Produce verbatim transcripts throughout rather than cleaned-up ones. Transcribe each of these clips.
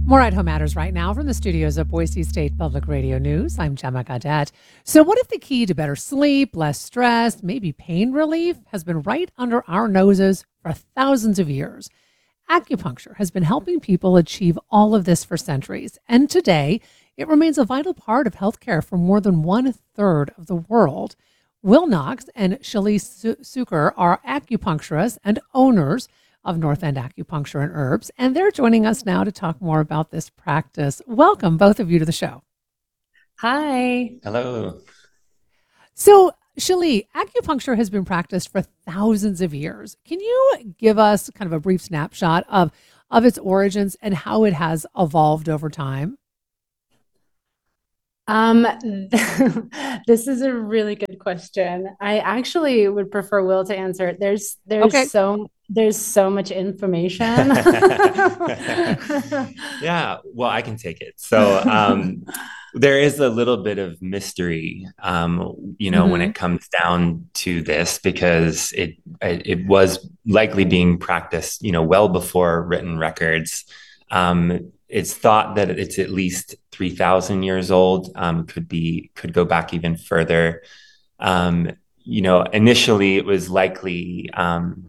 More at Home Matters right now from the studios of Boise State Public Radio News. I'm Gemma Gaudette. So what if the key to better sleep, less stress, maybe pain relief has been right under our noses for thousands of years? Acupuncture has been helping people achieve all of this for centuries. And today, it remains a vital part of healthcare for more than one third of the world. Will Knox and Shali Suker are acupuncturists and owners of North End Acupuncture and Herbs, and they're joining us now to talk more about this practice. Welcome, both of you, to the show. Hi. Hello. So, Shali, acupuncture has been practiced for thousands of years. Can you give us kind of a brief snapshot of, of its origins and how it has evolved over time? Um, this is a really good question. I actually would prefer Will to answer it. There's there's Okay. so there's so much information. Yeah, well, I can take it. So um, there is a little bit of mystery, um, you know, Mm-hmm. when it comes down to this, because it, it it was likely being practiced, you know, well before written records. Um, it's thought that it's at least three thousand years old, um, could be, could go back even further. Um, you know, initially it was likely, um,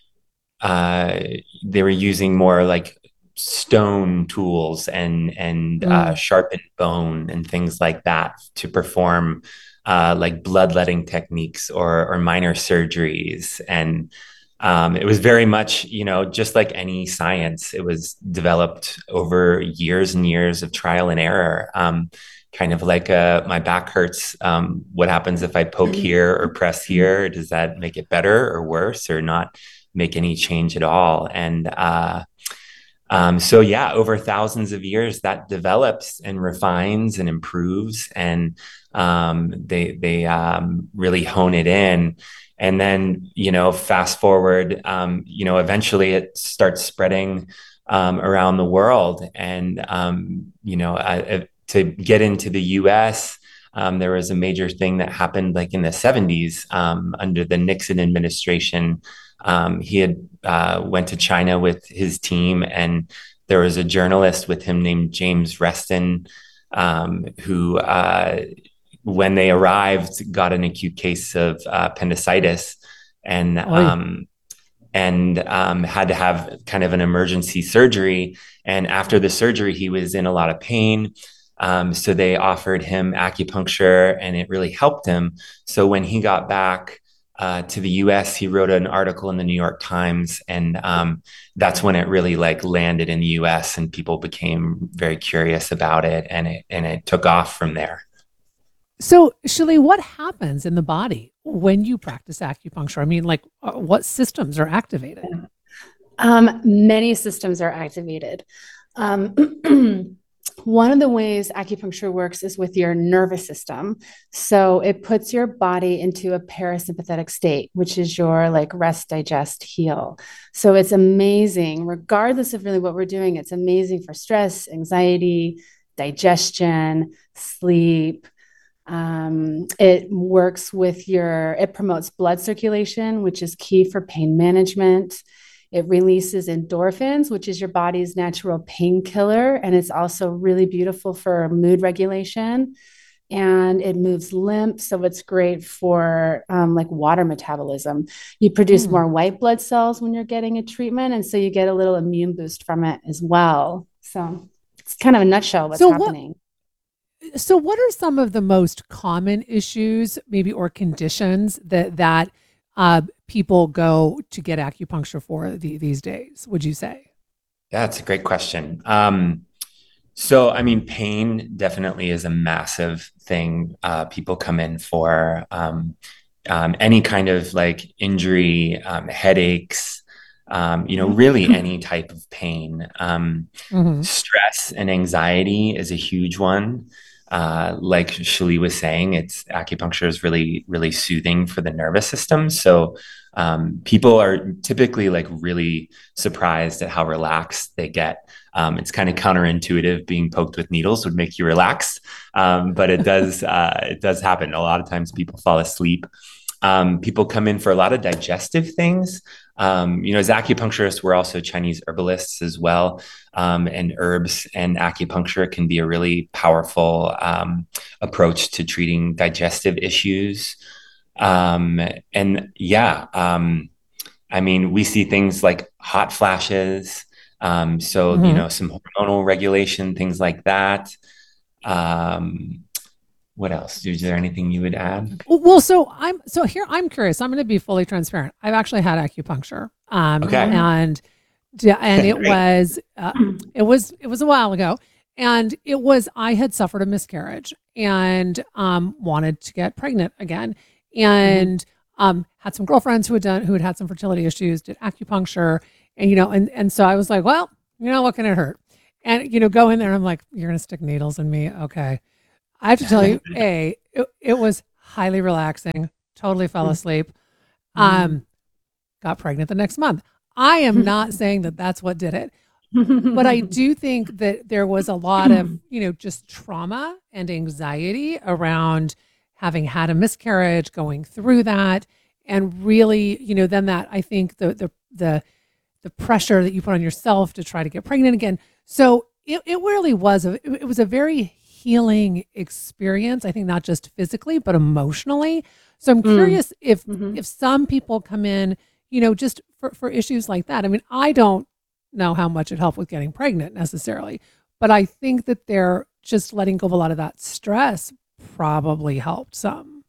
uh, they were using more like stone tools and, and, uh, Mm. sharpened bone and things like that to perform, uh, like bloodletting techniques or, or minor surgeries. And, Um, it was very much, you know, just like any science, it was developed over years and years of trial and error. Um, kind of like uh, my back hurts. Um, what happens if I poke here or press here? Does that make it better or worse or not make any change at all? And uh, um, so, yeah, over thousands of years, that develops and refines and improves, and um, they they um, really hone it in. And then, you know, fast forward, um, you know, eventually it starts spreading um, around the world. And, um, you know, uh, to get into the U S, um, there was a major thing that happened like in the seventies um, under the Nixon administration. Um, he had uh, went to China with his team, and there was a journalist with him named James Reston, um, who uh, when they arrived, got an acute case of uh, appendicitis, and Oy. um, and um, had to have kind of an emergency surgery. And after the surgery, he was in a lot of pain. Um, so they offered him acupuncture, and it really helped him. So when he got back uh, to the U S, he wrote an article in the New York Times, and um, that's when it really like landed in the U S, and people became very curious about it, and it and it took off from there. So, Shali, what happens in the body when you practice acupuncture? I mean, like, uh, what systems are activated? Um, many systems are activated. Um, one of the ways acupuncture works is with your nervous system. So it puts your body into a parasympathetic state, which is your like rest, digest, heal. So it's amazing, regardless of really what we're doing. It's amazing for stress, anxiety, digestion, sleep. Um, it works with your, it promotes blood circulation, which is key for pain management. It releases endorphins, which is your body's natural painkiller. And it's also really beautiful for mood regulation. And it moves lymph. So it's great for um, like water metabolism. You produce Mm. more white blood cells when you're getting a treatment. And so you get a little immune boost from it as well. So it's kind of a nutshell what's So what happening. so what are some of the most common issues, maybe, or conditions that that uh, people go to get acupuncture for the, these days, would you say? Yeah, that's a great question. Um, so, I mean, pain definitely is a massive thing uh, people come in for. Um, um, any kind of like injury, um, headaches, um, you know, really any type of pain. Um, Mm-hmm. stress and anxiety is a huge one. Uh, like Shali was saying, it's acupuncture is really, really soothing for the nervous system. So um, people are typically like really surprised at how relaxed they get. Um, it's kind of counterintuitive. Being poked with needles would make you relax, um, but it does uh, it does happen. A lot of times people fall asleep Um, people come in for a lot of digestive things. Um, you know, as acupuncturists, we're also Chinese herbalists as well. Um, and herbs and acupuncture can be a really powerful um, approach to treating digestive issues. Um, and yeah, um, I mean, we see things like hot flashes. Um, so, you Mhm. know, some hormonal regulation, things like that. Um, what else? Is there anything you would add? Well, so I'm so here. I'm curious. I'm going to be fully transparent. I've actually had acupuncture, um, Okay. Mhm. and yeah, and it Great. was uh, it was it was a while ago, and it was I had suffered a miscarriage and um, wanted to get pregnant again, and um, had some girlfriends who had done who had had some fertility issues, did acupuncture, and you know, and and so I was like, well, you know, what can it hurt? And you know, go in there. And I'm like, you're going to stick needles in me, okay? I have to tell you, A, it, it was highly relaxing, totally fell asleep, um, got pregnant the next month. I am not saying that that's what did it, but I do think that there was a lot of, you know, just trauma and anxiety around having had a miscarriage, going through that, and really, you know, then that I think the the the the pressure that you put on yourself to try to get pregnant again. So it, it really was a it was a very healing experience. I think not just physically but emotionally. So I'm Mm. curious if Mhm. if some people come in, you know, just for, for issues like that. I mean, I don't know how much it helped with getting pregnant necessarily, but I think that they're just letting go of a lot of that stress probably helped some.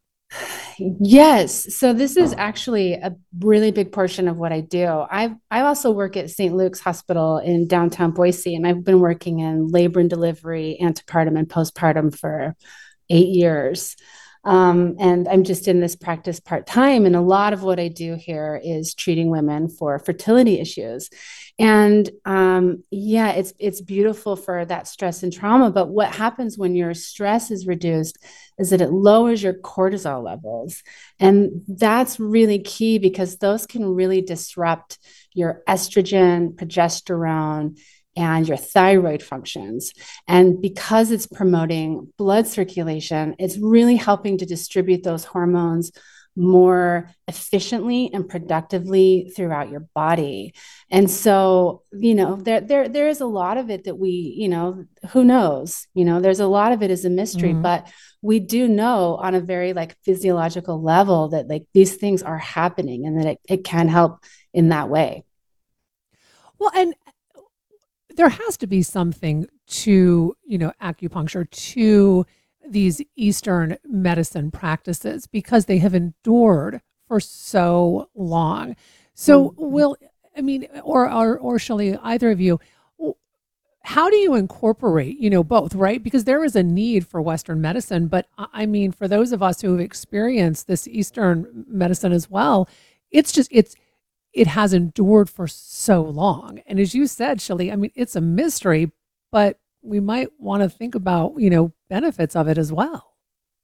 Yes. So this is actually a really big portion of what I do. I I also work at Saint Luke's Hospital in downtown Boise, and I've been working in labor and delivery, antepartum and postpartum for eight years. Um, and I'm just in this practice part time. And a lot of what I do here is treating women for fertility issues. And um, yeah, it's it's beautiful for that stress and trauma. But what happens when your stress is reduced is that it lowers your cortisol levels. And that's really key because those can really disrupt your estrogen, progesterone, and your thyroid functions. And because it's promoting blood circulation, it's really helping to distribute those hormones more efficiently and productively throughout your body. And so, you know, there there there is a lot of it that we, you know, who knows? You know, there's a lot of it is a mystery, Mhm. but we do know on a very like physiological level that like these things are happening and that it, it can help in that way. Well, and there has to be something to, you know, acupuncture, to these Eastern medicine practices because they have endured for so long. So, Mm. will I mean, or or or Shelley, either of you, w- how do you incorporate, you know, both, right? Because there is a need for Western medicine, but I I mean, for those of us who have experienced this Eastern medicine as well, it's just it's it has endured for so long. And as you said, Shelley, I mean, it's a mystery, but we might want to think about, you know, benefits of it as well.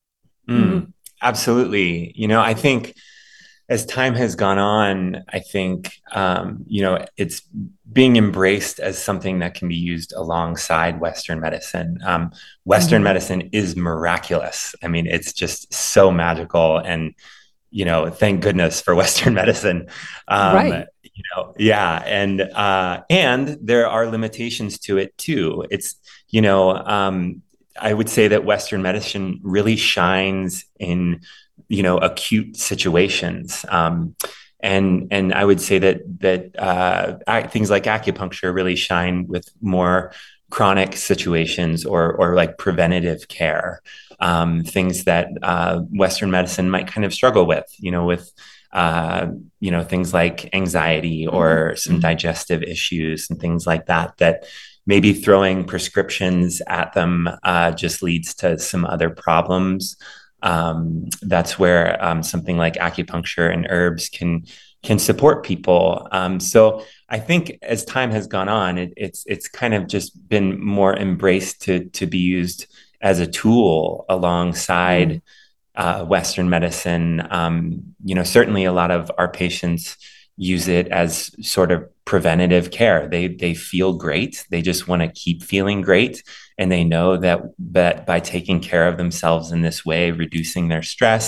Mm, absolutely. You know, I think as time has gone on, I think, um, you know, it's being embraced as something that can be used alongside Western medicine. Um, Western Mhm. medicine is miraculous. I mean, it's just so magical. And, you know, thank goodness for Western medicine. Um, Right. you know, yeah. And, uh, and there are limitations to it too. It's, you know, um, I would say that Western medicine really shines in, you know, acute situations. Um, and and I would say that that uh, things like acupuncture really shine with more chronic situations or or like preventative care, um, things that uh, Western medicine might kind of struggle with, you know, with uh, you know, things like anxiety or some digestive issues and things like that, that maybe throwing prescriptions at them uh, just leads to some other problems. Um, that's where um, something like acupuncture and herbs can can support people. Um, so I think as time has gone on, it, it's it's kind of just been more embraced to to be used as a tool alongside Mm. uh, Western medicine. Um, you know, certainly a lot of our patients use it as sort of preventative care. They they feel great. They just want to keep feeling great, and they know that that by taking care of themselves in this way, reducing their stress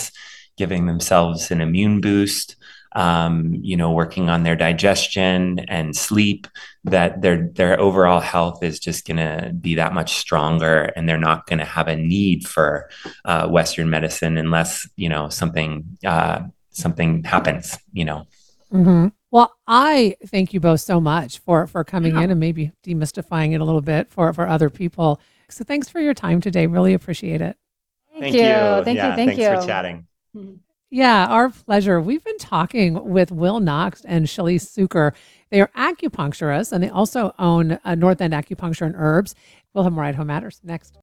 giving themselves an immune boost, um, you know, working on their digestion and sleep, that their their overall health is just going to be that much stronger, and they're not going to have a need for uh, Western medicine unless, you know, something uh, something happens, you know. Mm-hmm. Well, I thank you both so much for for coming Yeah. in and maybe demystifying it a little bit for for other people. So thanks for your time today. Really appreciate it. Thank you. Thank Yeah, you. Thank thanks you. for chatting. Yeah, our pleasure. We've been talking with Will Knox and Shalise Suker. They are acupuncturists and they also own uh, North End Acupuncture and Herbs. We'll have more at Home Matters next.